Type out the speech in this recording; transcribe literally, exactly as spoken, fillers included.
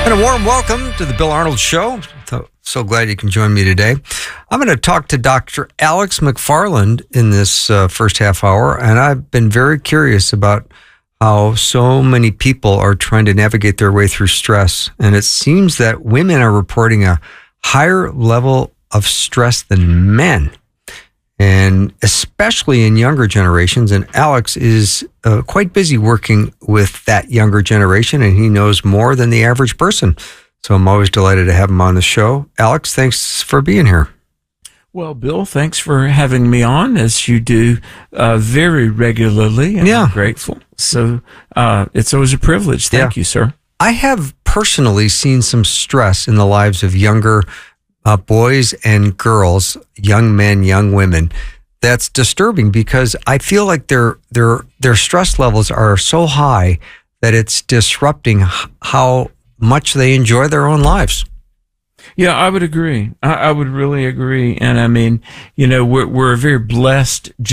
And a warm welcome to the Bill Arnold Show. So, so glad you can join me today. I'm going to talk to Doctor Alex McFarland in this uh, first half hour, and I've been very curious about how so many people are trying to navigate their way through stress. And it seems that women are reporting a higher level of stress than men, and especially in younger generations. And Alex is uh, quite busy working with that younger generation, and he knows more than the average person. So I'm always delighted to have him on the show. Alex, thanks for being here. Well, Bill, thanks for having me on, as you do uh, very regularly. And yeah. I'm grateful. So uh, it's always a privilege. Thank yeah. you, sir. I have personally seen some stress in the lives of younger uh, boys and girls, young men, young women. That's disturbing because I feel like their their their stress levels are so high that it's disrupting how much they enjoy their own lives. Yeah, I would agree. I, I would really agree. And I mean, you know, we're we're a very blessed